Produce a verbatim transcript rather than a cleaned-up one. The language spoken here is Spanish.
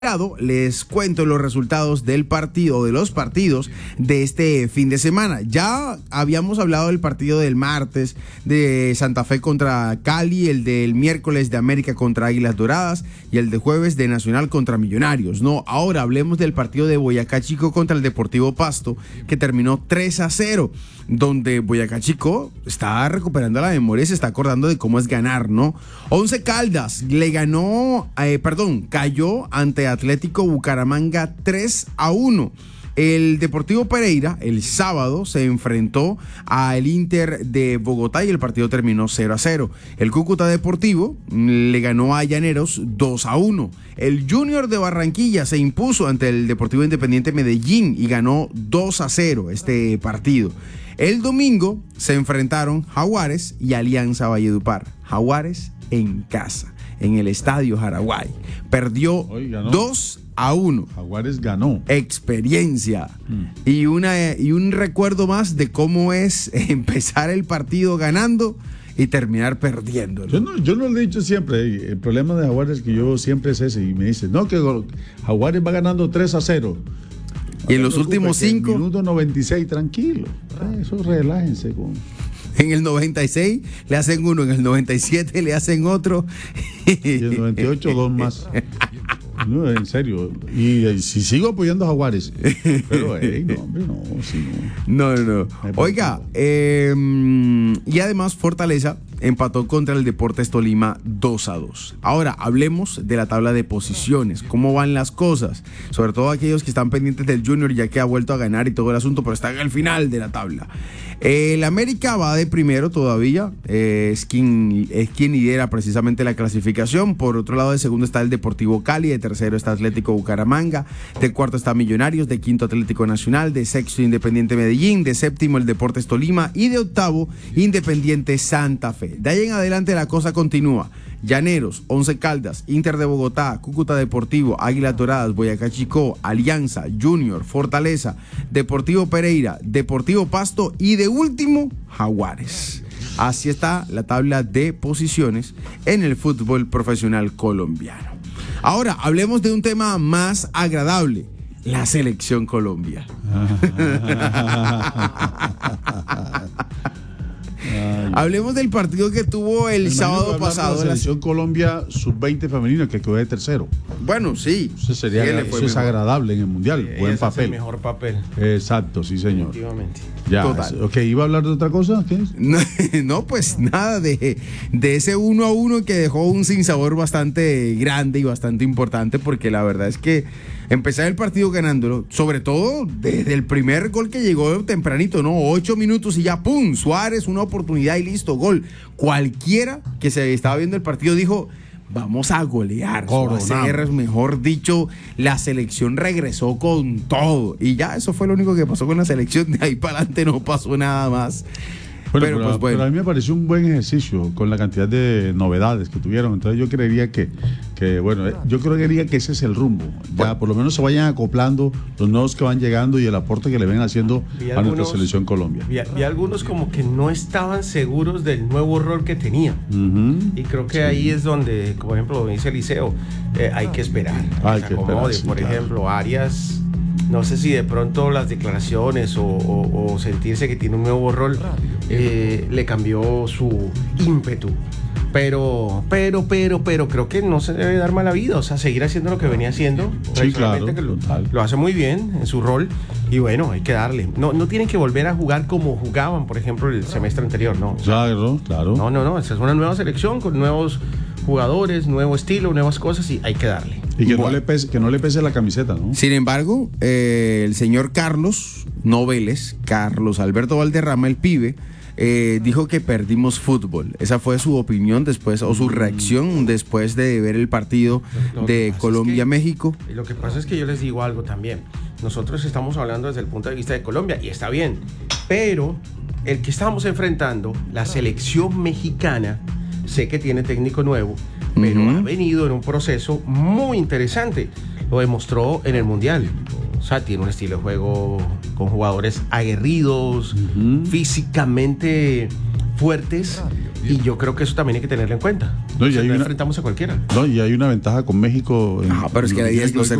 Les cuento los resultados del partido, de los partidos de este fin de semana. Ya habíamos hablado del partido del martes de Santa Fe contra Cali, el del miércoles de América contra Águilas Doradas y el de jueves de Nacional contra Millonarios. No, ahora hablemos del partido de Boyacá Chico contra el Deportivo Pasto, que terminó tres a cero, donde Boyacá Chico está recuperando la memoria y se está acordando de cómo es ganar, ¿no? Once Caldas le ganó, eh, perdón, cayó ante Atlético Bucaramanga tres a uno. El Deportivo Pereira el sábado se enfrentó al Inter de Bogotá y el partido terminó cero a cero. El Cúcuta Deportivo le ganó a Llaneros dos a uno. El Junior de Barranquilla se impuso ante el Deportivo Independiente Medellín y ganó dos a cero este partido. El domingo se enfrentaron Jaguares y Alianza Valledupar. Jaguares en casa, en el Estadio Jaraguay. Perdió dos a uno. Jaguares ganó. Experiencia. Mm. Y, una, y un recuerdo más de cómo es empezar el partido ganando y terminar perdiendo. Yo no, yo no lo he dicho siempre. El problema de Jaguares es que yo siempre es ese. Y me dicen, no, que Jaguares va ganando tres a cero. Y en los últimos cinco. Minuto noventa y seis, tranquilo. Eso relájense con. En el noventa y seis le hacen uno, en el noventa y siete le hacen otro. Y en el noventa y ocho, dos más. No, en serio. Y, y si sigo apoyando a Jaguares. Pero, hey, no, hombre, no, si no. No, no. Oiga, eh, y además Fortaleza empató contra el Deportes Tolima dos a dos. Ahora, hablemos de la tabla de posiciones. ¿Cómo van las cosas? Sobre todo aquellos que están pendientes del Junior, ya que ha vuelto a ganar y todo el asunto, pero está en el final de la tabla. El América va de primero todavía, eh, es, quien, es quien lidera precisamente la clasificación. Por otro lado, de segundo está el Deportivo Cali, de tercero está Atlético Bucaramanga, de cuarto está Millonarios, de quinto Atlético Nacional, de sexto Independiente Medellín, de séptimo el Deportes Tolima y de octavo Independiente Santa Fe. De ahí en adelante la cosa continúa. Llaneros, Once Caldas, Inter de Bogotá, Cúcuta Deportivo, Águilas Doradas, Boyacá Chico, Alianza, Junior, Fortaleza, Deportivo Pereira, Deportivo Pasto y de último, Jaguares. Así está la tabla de posiciones en el fútbol profesional colombiano. Ahora, hablemos de un tema más agradable, la Selección Colombia. Ay. Hablemos del partido que tuvo el Me sábado pasado. La selección la... Colombia sub veinte femenina que quedó de tercero. Bueno, sí. Eso, sería, eso es mejor. Agradable en el mundial. Sí, buen papel. El mejor papel. Exacto, sí, señor. Efectivamente. Ya. Total. Ok, ¿iba a hablar de otra cosa? ¿Qué es? No, no, pues nada, de, de ese uno a uno que dejó un sinsabor bastante grande y bastante importante, porque la verdad es que empezar el partido ganándolo, sobre todo desde el primer gol que llegó tempranito, ¿no? Ocho minutos y ya, ¡pum! Suárez, una oportunidad y listo, gol. Cualquiera que se estaba viendo el partido dijo, vamos a golear. Va a ser, mejor dicho, la selección regresó con todo. Y ya, eso fue lo único que pasó con la selección. De ahí para adelante no pasó nada más. Bueno, pero, pero, pues, bueno. pero a mí me pareció un buen ejercicio con la cantidad de novedades que tuvieron. Entonces yo creería que, que bueno, yo creería que ese es el rumbo. Ya bueno. Por lo menos se vayan acoplando los nuevos que van llegando y el aporte que le ven haciendo a algunos, nuestra selección Colombia. Y, y algunos como que no estaban seguros del nuevo rol que tenían. Uh-huh. Y creo que sí. Ahí es donde, por ejemplo, dice Eliseo, eh, hay que esperar. Hay que esperar, sí, por claro. ejemplo, Arias. No sé si de pronto las declaraciones o, o, o sentirse que tiene un nuevo rol eh, le cambió su ímpetu. Pero, pero, pero, pero creo que no se debe dar mala vida. O sea, seguir haciendo lo que venía haciendo. Sí, claro. Que lo, lo hace muy bien en su rol. Y bueno, hay que darle. No, no tienen que volver a jugar como jugaban, por ejemplo, el semestre anterior, ¿no? Claro, claro. No, no, no. Esa es una nueva selección con nuevos jugadores, nuevo estilo, nuevas cosas y hay que darle. Y que, bueno. no, le pese, que no le pese la camiseta, ¿no? Sin embargo, eh, el señor Carlos Noveles, Carlos Alberto Valderrama, el pibe, eh, dijo que perdimos fútbol. Esa fue su opinión después, o su reacción después de ver el partido lo de Colombia-México. Es lo que pasa es que yo les digo algo también. Nosotros estamos hablando desde el punto de vista de Colombia y está bien, pero el que estamos enfrentando, la selección mexicana, sé que tiene técnico nuevo, pero uh-huh. ha venido en un proceso muy interesante. Lo demostró en el Mundial. O sea, tiene un estilo de juego con jugadores aguerridos, uh-huh. físicamente fuertes, y yo creo que eso también hay que tenerlo en cuenta. No, y o sea, hay no una, enfrentamos a cualquiera. No, y hay una ventaja con México. En, no, pero es que la idea es no ser